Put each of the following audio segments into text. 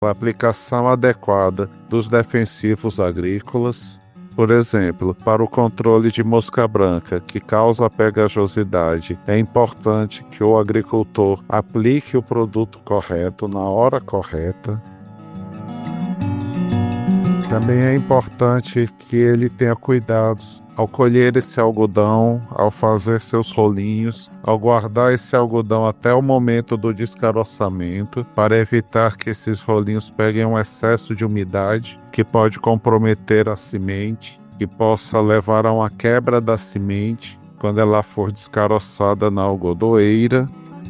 a aplicação adequada dos defensivos agrícolas. Por exemplo, para o controle de mosca branca, que causa pegajosidade, é importante que o agricultor aplique o produto correto na hora correta. Também é importante que ele tenha cuidados ao colher esse algodão, ao fazer seus rolinhos, ao guardar esse algodão até o momento do descaroçamento, para evitar que esses rolinhos peguem um excesso de umidade que pode comprometer a semente, que possa levar a uma quebra da semente quando ela for descaroçada na algodoeira.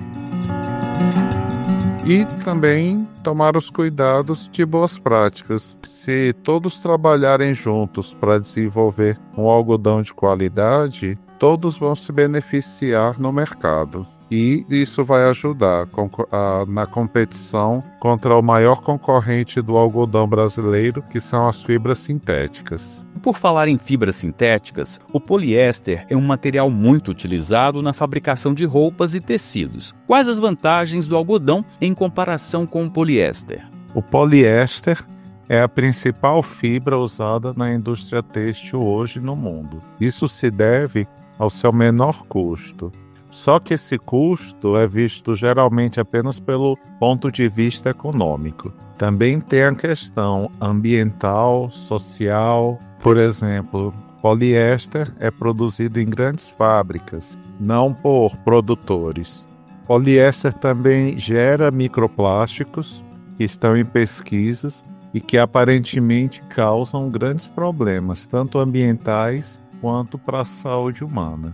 E também tomar os cuidados de boas práticas. Se todos trabalharem juntos para desenvolver um algodão de qualidade, todos vão se beneficiar no mercado. E isso vai ajudar na competição contra o maior concorrente do algodão brasileiro, que são as fibras sintéticas. Por falar em fibras sintéticas, o poliéster é um material muito utilizado na fabricação de roupas e tecidos. Quais as vantagens do algodão em comparação com o poliéster? O poliéster é a principal fibra usada na indústria têxtil hoje no mundo. Isso se deve ao seu menor custo. Só que esse custo é visto geralmente apenas pelo ponto de vista econômico. Também tem a questão ambiental, social. Por exemplo, poliéster é produzido em grandes fábricas, não por produtores. Poliéster também gera microplásticos que estão em pesquisas e que aparentemente causam grandes problemas, tanto ambientais quanto para a saúde humana.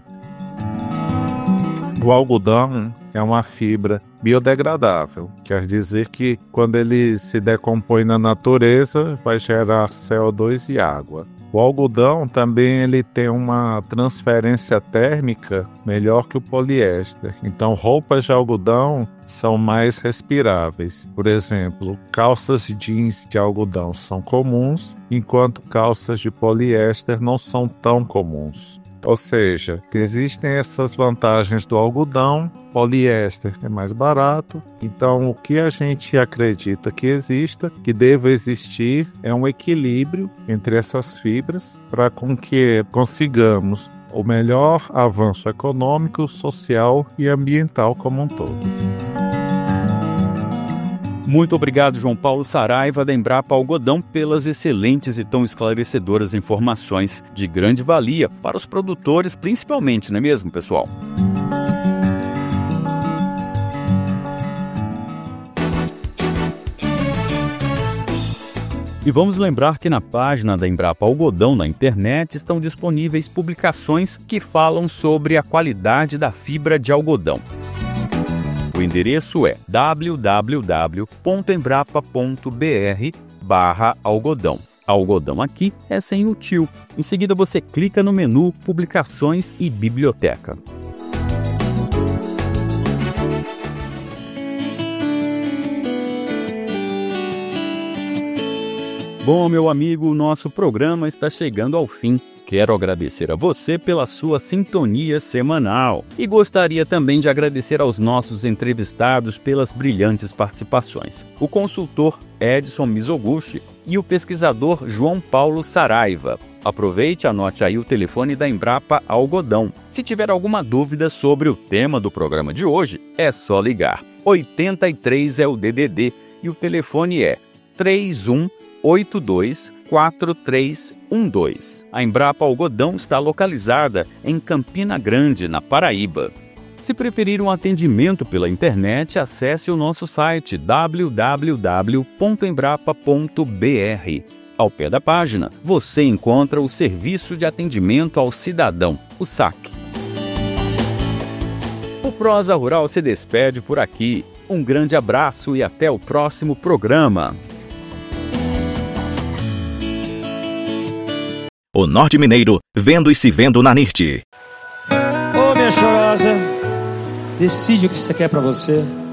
O algodão é uma fibra biodegradável, quer dizer que quando ele se decompõe na natureza vai gerar CO2 e água. O algodão também ele tem uma transferência térmica melhor que o poliéster, então roupas de algodão são mais respiráveis. Por exemplo, calças jeans de algodão são comuns, enquanto calças de poliéster não são tão comuns. Ou seja, existem essas vantagens do algodão, poliéster é mais barato, então o que a gente acredita que exista, que deva existir, é um equilíbrio entre essas fibras para com que consigamos o melhor avanço econômico, social e ambiental como um todo. Muito obrigado, João Paulo Saraiva, da Embrapa Algodão, pelas excelentes e tão esclarecedoras informações de grande valia para os produtores, principalmente, não é mesmo, pessoal? E vamos lembrar que na página da Embrapa Algodão na internet estão disponíveis publicações que falam sobre a qualidade da fibra de algodão. O endereço é www.embrapa.br/algodão. Algodão aqui é sem o tio. Em seguida você clica no menu Publicações e Biblioteca. Bom, meu amigo, o nosso programa está chegando ao fim. Quero agradecer a você pela sua sintonia semanal e gostaria também de agradecer aos nossos entrevistados pelas brilhantes participações. O consultor Edson Mizoguchi e o pesquisador João Paulo Saraiva. Aproveite e anote aí o telefone da Embrapa Algodão. Se tiver alguma dúvida sobre o tema do programa de hoje, é só ligar. 83 é o DDD e o telefone é 3182-4312. A Embrapa Algodão está localizada em Campina Grande, na Paraíba. Se preferir um atendimento pela internet, acesse o nosso site www.embrapa.br. Ao pé da página, você encontra o Serviço de Atendimento ao Cidadão, o SAC. O Prosa Rural se despede por aqui. Um grande abraço e até o próximo programa. O Norte Mineiro, vendo e se vendo na NIRT. Ô minha chorosa, decide o que você quer pra você.